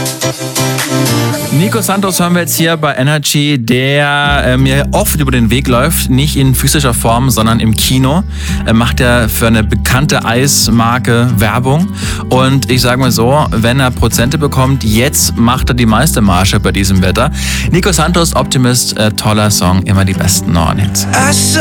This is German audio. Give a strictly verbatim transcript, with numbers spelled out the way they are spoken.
Nico Santos hören wir jetzt hier bei Energy, der äh, mir oft über den Weg läuft, nicht in physischer Form, sondern im Kino. Er macht ja für eine bekannte Eismarke Werbung und ich sage mal so, wenn er Prozente bekommt, jetzt macht er die meiste Marge bei diesem Wetter. Nico Santos, Optimist, äh, toller Song, immer die besten neuen Hits.